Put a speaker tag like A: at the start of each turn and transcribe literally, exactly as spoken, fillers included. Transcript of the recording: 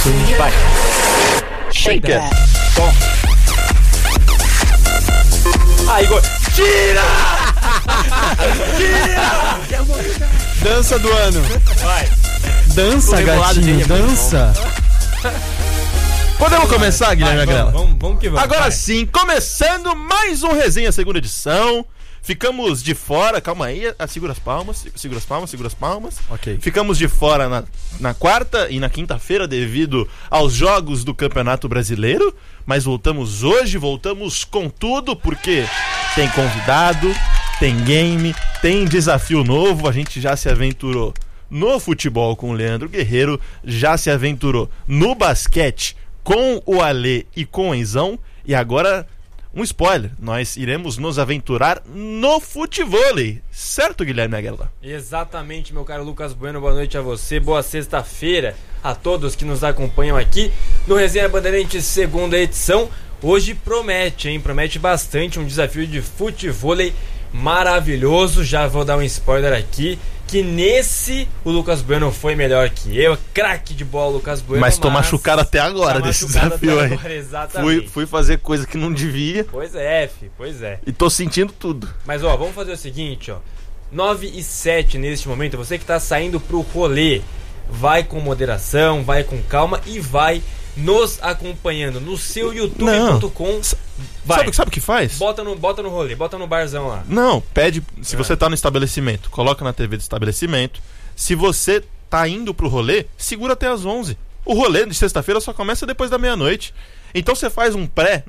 A: Vai. Shake it. Bom. Ah, Igor. Tira! Tira!
B: Dança do ano.
A: Vai.
B: Dança, gatinho, dança.
C: Podemos começar, Guilherme Agrela?
A: Vamos, vamos, vamos que vamos.
C: Agora
A: vai.
C: sim, começando mais um Resenha Segunda Edição. Ficamos de fora, calma aí, segura as palmas, segura as palmas, segura as palmas.
B: Ok.
C: Ficamos de fora na, na quarta e na quinta-feira devido aos jogos do Campeonato Brasileiro. Mas voltamos hoje, voltamos com tudo, porque tem convidado, tem game, tem desafio novo. A gente já se aventurou no futebol com o Leandro Guerreiro, já se aventurou no basquete com o Alê e com o Enzão. E agora, um spoiler, nós iremos nos aventurar no futevôlei. Certo, Guilherme Aguilar?
A: Exatamente, meu caro Lucas Bueno, boa noite a você, boa sexta-feira a todos que nos acompanham aqui no Resenha Bandeirantes, segunda edição. Hoje promete, hein? Promete bastante, um desafio de futevôlei maravilhoso. Já vou dar um spoiler aqui, que nesse o Lucas Bueno foi melhor que eu. Craque de bola, Lucas Bueno.
C: Mas tô machucado até agora
A: tá
C: desse
A: machucado
C: desafio
A: até
C: aí.
A: agora, exatamente.
C: Fui, fui fazer coisa que não devia.
A: Pois é, fi, pois é.
C: E tô sentindo tudo.
A: Mas ó, vamos fazer o seguinte, ó. nove e sete neste momento, você que tá saindo pro rolê, vai com moderação, vai com calma e vai nos acompanhando no seu youtube ponto com. Vai.
C: Sabe, sabe o que faz?
A: Bota no, bota no rolê, bota no barzão lá.
C: Não, pede, se
A: Ah.
C: você tá no estabelecimento, coloca na T V do estabelecimento. Se você tá indo pro rolê, segura até as onze. O rolê de sexta-feira só começa depois da meia-noite. Então você faz um pré